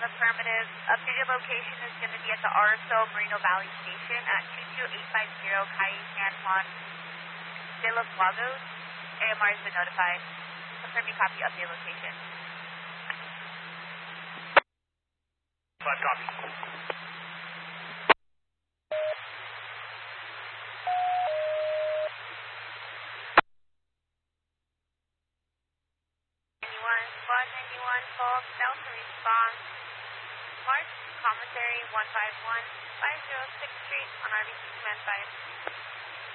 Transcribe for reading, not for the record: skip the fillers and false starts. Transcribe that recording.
affirmative. Updated location is going to be at the RSO Moreno Valley Station at 22850 Calle San Juan de los Lagos. AMR has been notified. Confirm you copy update location. 5 copy. Squad 91, call Delta response. March, commissary 151, 506th Street on RBC Command 5.